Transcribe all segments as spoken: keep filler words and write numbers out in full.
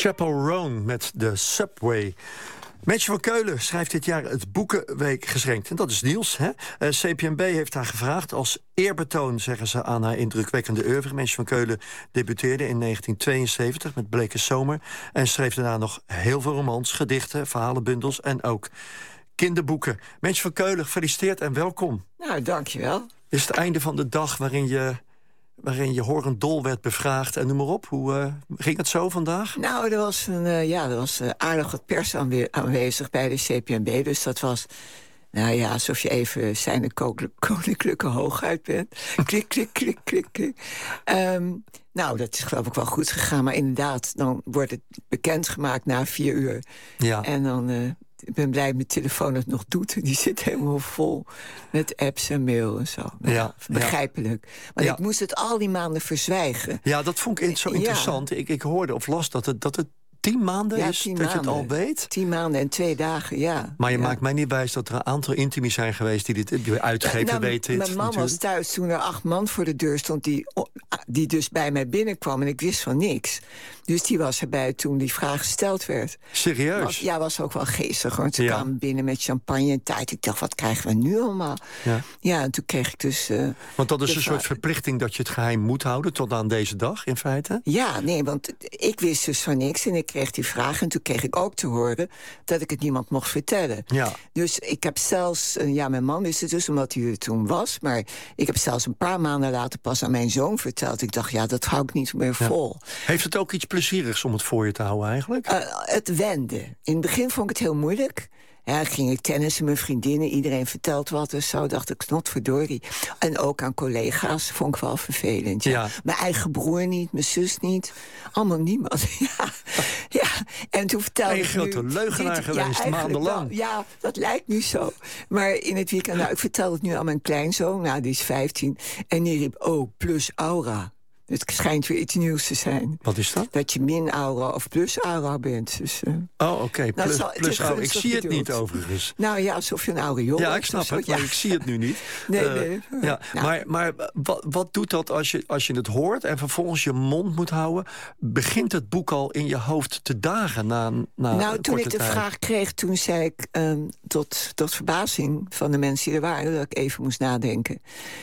Chappell Roan met de Subway. Meintje van Keulen schrijft dit jaar het Boekenweek geschenkt. En dat is Niels. Hè? Uh, C P M B heeft haar gevraagd als eerbetoon, zeggen ze, aan haar indrukwekkende oeuvre. Meintje van Keulen debuteerde in negentien tweeënzeventig met Bleke Zomer. En schreef daarna nog heel veel romans, gedichten, verhalenbundels en ook kinderboeken. Meintje van Keulen, gefeliciteerd en welkom. Nou, dankjewel. Het is het einde van de dag waarin je... waarin je horendol werd bevraagd en noem maar op. Hoe uh, ging het zo vandaag? Nou, er was, een, uh, ja, er was uh, aardig wat pers aanwe- aanwezig bij de C P M B. Dus dat was, nou ja, alsof je even zijn koninklijke hoogheid bent. Klik, klik, klik, klik, klik. Um, nou, dat is geloof ik wel goed gegaan. Maar inderdaad, dan wordt het bekendgemaakt na vier uur. Ja. En dan... Uh, ik ben blij dat mijn telefoon het nog doet. Die zit helemaal vol met apps en mail en zo. Nou, ja, begrijpelijk. Maar ja. ik moest het al die maanden verzwijgen. Ja, dat vond ik zo interessant. Ja. Ik, ik hoorde of las dat het, dat het tien maanden ja, is tien dat maanden. Je het al weet. Tien maanden en twee dagen, ja. Maar je ja. maakt mij niet wijs dat er een aantal intimies zijn geweest... die dit die uitgeven, nou, weet dit. Mijn man natuurlijk. was thuis toen er acht man voor de deur stond... Die, die dus bij mij binnenkwam en ik wist van niks. Dus die was erbij toen die vraag gesteld werd. Serieus? Was, ja, was ook wel geestig. Want ze ja. kwamen binnen met champagne en taart. Ik dacht, wat krijgen we nu allemaal? Ja, ja en toen kreeg ik dus... Uh, want dat is een vra- soort verplichting dat je het geheim moet houden... tot aan deze dag, in feite? Ja, nee, want ik wist dus van niks en ik kreeg die vraag... en toen kreeg ik ook te horen dat ik het niemand mocht vertellen. Ja. Dus ik heb zelfs... Uh, ja, mijn man wist het dus, omdat hij er toen was... maar ik heb zelfs een paar maanden later pas aan mijn zoon verteld. Ik dacht, ja, dat hou ik niet meer vol. Ja. Heeft het ook iets plezierigs om het voor je te houden eigenlijk? Uh, het wende. In het begin vond ik het heel moeilijk. Ja, ging ik tennissen, mijn vriendinnen, iedereen vertelt wat en zo. Dacht ik, knotverdorie. En ook aan collega's vond ik wel vervelend. Ja. Ja. Mijn eigen broer niet, mijn zus niet. Allemaal niemand. Ja, ja. En toen vertelde een ik grote nu, leugenaar dit, geweest, ja, maandenlang. Wel, ja, dat lijkt nu zo. Maar in het weekend, nou, ik vertel het nu aan mijn kleinzoon. Nou, die is vijftien. En die riep, oh, plus aura. Het schijnt weer iets nieuws te zijn. Wat is dat? Dat je min aura of plus aura bent. Dus, uh, oh, oké. Okay. nou, plus, zal, plus aura. Ik zie het bedoeld. niet overigens. Nou ja, alsof je een aureool Ja, ik snap het, maar ja. ik zie het nu niet. Nee, uh, nee. Ja. Nou. Maar, maar wat, wat doet dat als je, als je het hoort... en vervolgens je mond moet houden? Begint het boek al in je hoofd te dagen na, na Nou, toen ik de tijd? vraag kreeg, toen zei ik... Um, tot, tot verbazing van de mensen die er waren... dat ik even moest nadenken.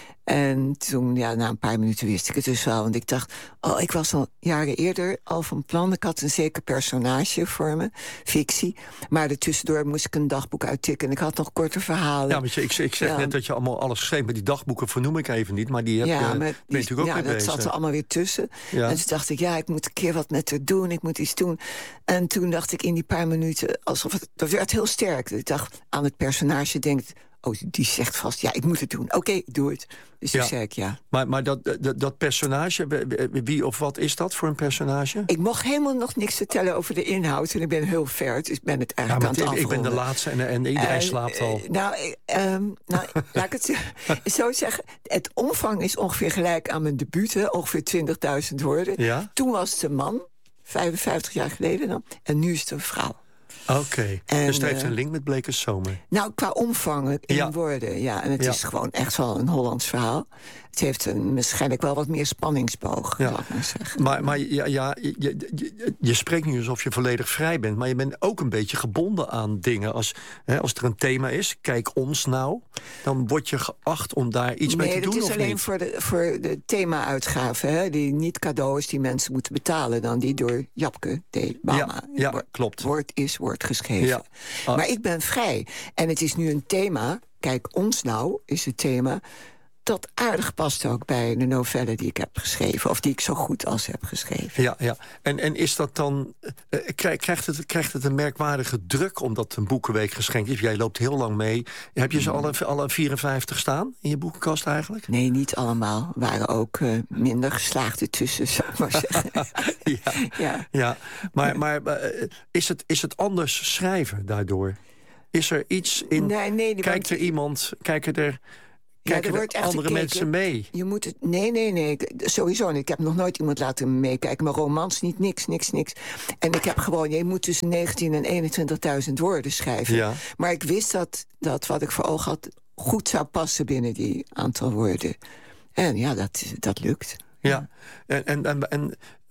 En toen, ja, na een paar minuten wist ik het dus wel. Want ik dacht, oh, ik was al jaren eerder al van plan. Ik had een zeker personage voor me, fictie. Maar ertussendoor moest ik een dagboek uittikken. En ik had nog korte verhalen. Ja, maar ik, ik zeg ja. net dat je allemaal alles schreef. Maar die dagboeken vernoem ik even niet. Maar die heb ja, je, maar ben je natuurlijk ook ja, mee dat bezig. zat er allemaal weer tussen. Ja. En toen dacht ik, ja, ik moet een keer wat met haar doen. Ik moet iets doen. En toen dacht ik in die paar minuten, alsof het, dat werd heel sterk. Ik dacht aan het personage, denkt... oh, die zegt vast, ja, ik moet het doen. Oké, okay, ik doe het. Dus toen ja. zei ik ja. Maar, maar dat, dat, dat personage, wie of wat is dat voor een personage? Ik mocht helemaal nog niks vertellen over de inhoud. En ik ben heel ver, dus ik ben het eigenlijk ja, aan het afronden. Ik ben de laatste en, en iedereen uh, slaapt al. Uh, nou, um, nou laat ik het zo zeggen. Het omvang is ongeveer gelijk aan mijn debuut. Hè, ongeveer twintigduizend woorden. Ja? Toen was het een man, vijfenvijftig jaar geleden dan. En nu is het een vrouw. Oké, okay. Dus het heeft een link met Bleke Zomer. Nou, qua omvang in ja. woorden, ja. En het ja. is gewoon echt wel een Hollands verhaal. Het heeft een, waarschijnlijk wel wat meer spanningsboog, ja. laat ik maar zeggen. Maar, maar ja, ja, je, je, je spreekt nu alsof je volledig vrij bent... maar je bent ook een beetje gebonden aan dingen. Als, hè, als er een thema is, kijk ons nou... dan word je geacht om daar iets nee, mee te doen, of niet? Nee, dat is alleen voor de, voor de thema-uitgave... Hè, die niet cadeau is die mensen moeten betalen... dan die door Japke de Bama ja, ja, wordt, klopt. wordt is, wordt geschreven. Ja. Ah. Maar ik ben vrij. En het is nu een thema... kijk ons nou, is het thema... dat aardig past ook bij de novelle die ik heb geschreven... of die ik zo goed als heb geschreven. Ja, ja. En, en is dat dan... Uh, krijgt, het, krijgt het een merkwaardige druk omdat een boekenweek geschenkt is? Jij loopt heel lang mee. Heb je ze alle, alle vierenvijftig staan in je boekenkast eigenlijk? Nee, niet allemaal. Er waren ook uh, minder geslaagde tussen, zou ik maar zeggen. ja, ja. ja, maar, maar uh, is, het, is het anders schrijven daardoor? Is er iets in... Nee, nee, kijkt er iemand... Kijken er... Kijken ja, er wordt er echt andere gekeken. mensen mee? Je moet het, nee, nee, nee. Sowieso niet. Ik heb nog nooit iemand laten meekijken. Maar romans niet, niks, niks, niks. En ik heb gewoon... Je moet tussen negentien en eenentwintigduizend woorden schrijven. Ja. Maar ik wist dat, dat wat ik voor ogen had... goed zou passen binnen die aantal woorden. En ja, dat, dat lukt. Ja, en, en, en, en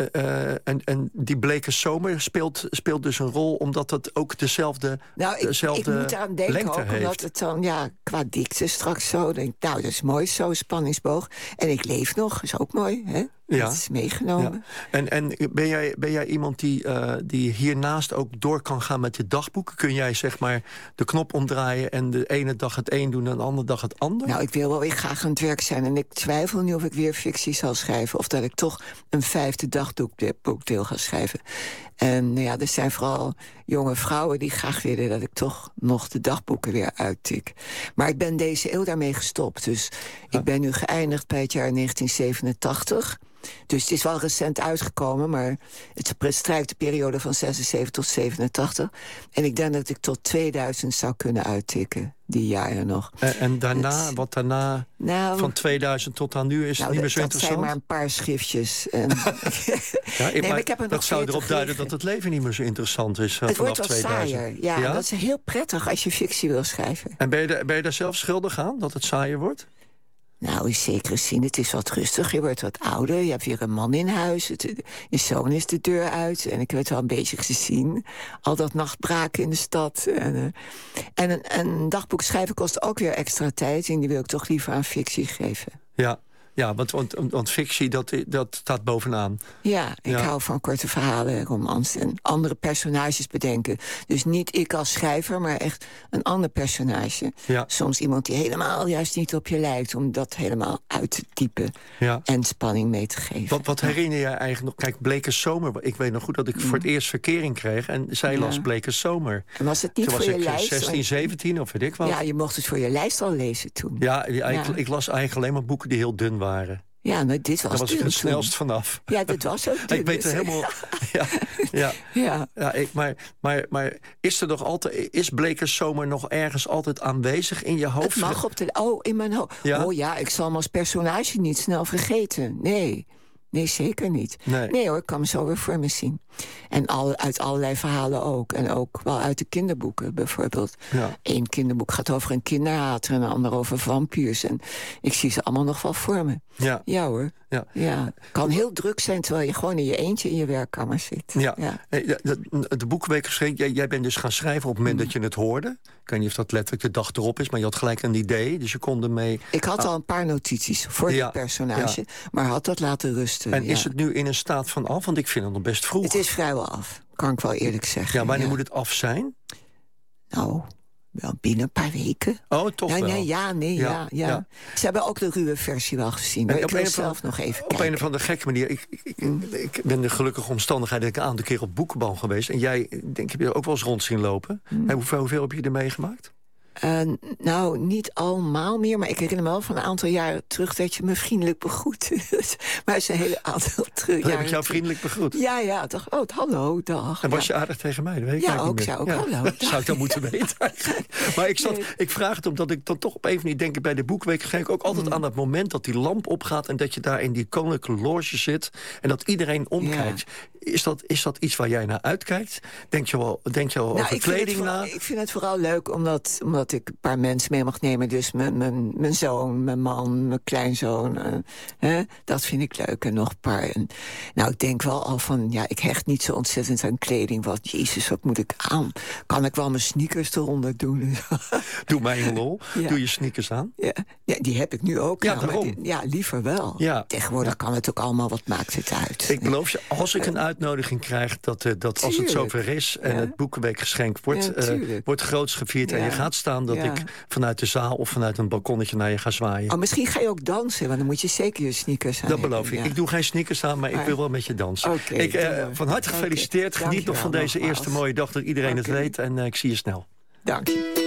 uh, en, en die bleke zomer speelt, speelt dus een rol... omdat het ook dezelfde, nou, ik, dezelfde ik moet aan denken lengte ook, heeft. Omdat het dan, ja, qua dikte straks zo... denk ik, nou, dat is mooi, zo'n spanningsboog. En ik leef nog, is ook mooi, hè? Ja. Dat is meegenomen. Ja. En, en ben, jij, ben jij iemand die, uh, die hiernaast ook door kan gaan met je dagboeken? Kun jij zeg maar de knop omdraaien en de ene dag het een doen... en de andere dag het ander? Nou, ik wil wel weer graag aan het werk zijn. En ik twijfel nu of ik weer fictie zal schrijven... of dat ik toch een vijfde dagboekdeel ga schrijven. En nou ja, er zijn vooral jonge vrouwen die graag willen... dat ik toch nog de dagboeken weer uittik. Maar ik ben deze eeuw daarmee gestopt. Dus ja. ik ben nu geëindigd bij het jaar negentien zevenentachtig... Dus het is wel recent uitgekomen, maar het bestrijkt de periode van zesenzeventig tot zevenentachtig. En ik denk dat ik tot tweeduizend zou kunnen uittikken, die jaren nog. En, en daarna, het, wat daarna, nou, van tweeduizend tot aan nu, is nou, het niet meer zo dat interessant? Dat zijn maar een paar schriftjes. En ja, ik, nee, maar ik heb er dat zou erop duiden liggen. Dat het leven niet meer zo interessant is uh, het vanaf wordt wel tweeduizend. saaier, ja, ja. Dat is heel prettig als je fictie wil schrijven. En ben je, de, ben je daar zelf schuldig aan, dat het saaier wordt? Nou, in zekere zin, het is wat rustig. Je wordt wat ouder, je hebt weer een man in huis. Het, je zoon is de deur uit. En ik werd wel een beetje gezien. Al dat nachtbraken in de stad. En, uh, en een, een dagboek schrijven kost ook weer extra tijd. En die wil ik toch liever aan fictie geven. Ja. Ja, want, want, want fictie, dat, dat staat bovenaan. Ja, ik ja. hou van korte verhalen, romans en andere personages bedenken. Dus niet ik als schrijver, maar echt een ander personage. Ja. Soms iemand die helemaal juist niet op je lijkt... om dat helemaal uit te typen ja. en spanning mee te geven. Wat, wat herinner je eigenlijk nog? Kijk, Bleke Zomer. Ik weet nog goed dat ik mm. voor het eerst verkering kreeg... en zij las ja. Bleke Zomer. En was het niet toen voor was je ik lijst? zestien, zeventien of weet ik wat. Ja, je mocht het voor je lijst al lezen toen. Ja, ja. Ik, ja. ik las eigenlijk alleen maar boeken die heel dun waren. Ja, nou, dit was Daar was ik het snelst vanaf. Ja, dit was ook dun. Ik weet er helemaal... Ja, ja, ja. ja ik, maar, maar, maar is er nog altijd... Is Bleke Zomer nog ergens altijd aanwezig in je hoofd? Het mag op de... Oh, in mijn hoofd. Ja? Oh ja, ik zal hem als personage niet snel vergeten. Nee. Nee, zeker niet. Nee. nee hoor, ik kan me zo weer voor me zien. En al, uit allerlei verhalen ook. En ook wel uit de kinderboeken bijvoorbeeld. Ja. Eén kinderboek gaat over een kinderhater... en een ander over vampiers. En ik zie ze allemaal nog wel voor me. Ja, ja hoor. Ja. Ja. Kan heel druk zijn terwijl je gewoon in je eentje in je werkkamer zit. Ja. Ja. De, de, de boekenweek geschreven, jij, jij bent dus gaan schrijven op het moment mm. dat je het hoorde. Ik weet niet of dat letterlijk de dag erop is, maar je had gelijk een idee. Dus je kon ermee... Ik had ah. al een paar notities voor ja. dit personage, ja. maar had dat laten rusten. En ja. is het nu in een staat van af? Want ik vind het nog best vroeg. Het is vrijwel af, kan ik wel eerlijk zeggen. Ja, wanneer ja. moet het af zijn? Nou... Wel binnen een paar weken. Oh, toch ja, wel? Nee, ja, nee, ja, ja, ja. ja. Ze hebben ook de ruwe versie wel gezien. Maar ik wil zelf van, nog even op kijken. Op een of andere gekke manier. Ik, ik, mm. ik ben de gelukkige omstandigheid dat ik een aantal keer op boekenbal geweest. En jij, denk ik, heb je ook wel eens rond zien lopen. Mm. En hoeveel, hoeveel heb je er meegemaakt? Uh, nou, niet allemaal meer, maar ik herinner me wel van een aantal jaren terug dat je me vriendelijk begroette. Maar het is een hele aantal terug. Dan heb ik jou vriendelijk begroet? Ja, ja, toch. Oh, hallo, dag. En was ja. je aardig tegen mij? Dat weet ik ja, ook, niet ja, ook ja. hallo. Dat zou ik dan moeten weten. Maar ik, zat, nee. ik vraag het omdat ik dan toch op een of andere manier denk... bij de boekweek schrijf ik ook altijd mm. aan dat moment dat die lamp opgaat... en dat je daar in die koninklijke loge zit en dat iedereen omkijkt. Ja. Is dat, is dat iets waar jij naar uitkijkt? Denk je wel, denk je wel nou, over ik kleding vooral, na? Ik vind het vooral leuk omdat, omdat ik een paar mensen mee mag nemen. Dus mijn, mijn, mijn zoon, mijn man, mijn kleinzoon. Uh, hè? Dat vind ik leuk. En nog een paar. En, nou, ik denk wel al van... ja, ik hecht niet zo ontzettend aan kleding. Wat, jezus, wat moet ik aan? Kan ik wel mijn sneakers eronder doen? Doe mij een lol. Ja. Doe je sneakers aan? Ja, ja, die heb ik nu ook. Ja, nou, waarom? Die, ja, liever wel. Ja. Tegenwoordig ja. kan het ook allemaal. Wat maakt het uit? Ik beloof je, als ik een uitnodiging krijg... dat, uh, dat als het zover is en ja. het boekenweekgeschenk wordt, ja, uh, wordt groots gevierd... Ja. en je gaat staan, dat ja. ik vanuit de zaal of vanuit een balkonnetje naar je ga zwaaien. Oh, misschien ga je ook dansen, want dan moet je zeker je sneakers aan. Dat beloof ik. Ja. Ik doe geen sneakers aan, maar, maar ik wil wel met je dansen. Okay, ik, uh, van harte gefeliciteerd. Okay. Geniet nog van deze nogmaals. eerste mooie dag dat iedereen okay. het weet. En uh, ik zie je snel. Dank je.